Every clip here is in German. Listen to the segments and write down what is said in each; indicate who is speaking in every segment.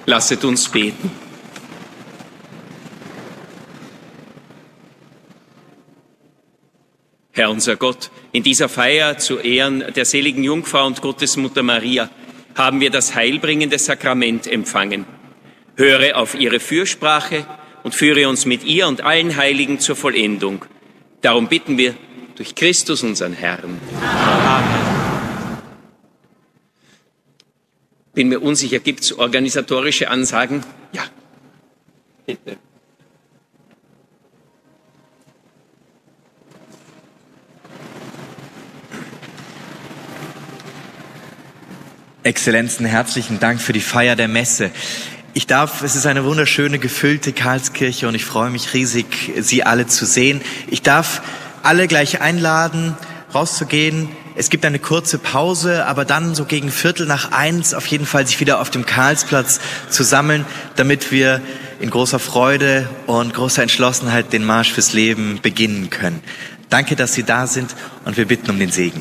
Speaker 1: Lasset uns beten. Herr unser Gott, in dieser Feier zu Ehren der seligen Jungfrau und Gottesmutter Maria haben wir das heilbringende Sakrament empfangen. Höre auf ihre Fürsprache und führe uns mit ihr und allen Heiligen zur Vollendung. Darum bitten wir durch Christus, unseren Herrn. Amen. Bin mir unsicher, gibt es organisatorische Ansagen? Ja, bitte.
Speaker 2: Exzellenzen, herzlichen Dank für die Feier der Messe. Es ist eine wunderschöne, gefüllte Karlskirche und ich freue mich riesig, Sie alle zu sehen. Ich darf alle gleich einladen, rauszugehen. Es gibt eine kurze Pause, aber dann so gegen 1:15 auf jeden Fall sich wieder auf dem Karlsplatz zu sammeln, damit wir in großer Freude und großer Entschlossenheit den Marsch fürs Leben beginnen können. Danke, dass Sie da sind und wir bitten um den Segen.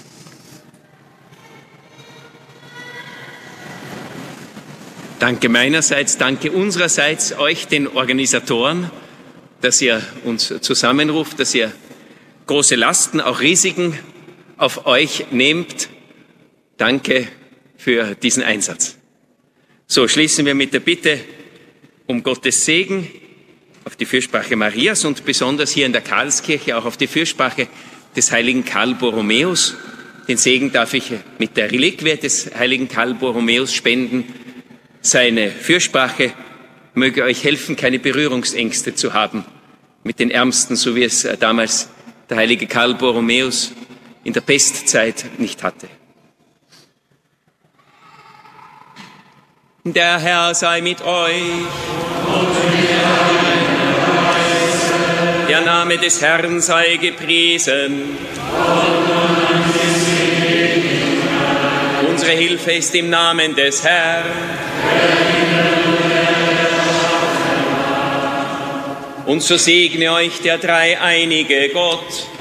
Speaker 1: Danke meinerseits, danke unsererseits, euch, den Organisatoren, dass ihr uns zusammenruft, dass ihr große Lasten, auch Risiken auf euch nehmt. Danke für diesen Einsatz. So, schließen wir mit der Bitte um Gottes Segen auf die Fürsprache Marias und besonders hier in der Karlskirche auch auf die Fürsprache des heiligen Karl Borromäus. Den Segen darf ich mit der Reliquie des heiligen Karl Borromäus spenden. Seine Fürsprache möge euch helfen, keine Berührungsängste zu haben mit den Ärmsten, so wie es damals der heilige Karl Borromäus in der Pestzeit nicht hatte. Der Herr sei mit euch. Der Name des Herrn sei gepriesen. Unsere Hilfe ist im Namen des Herrn. Und so segne euch der dreieinige Gott,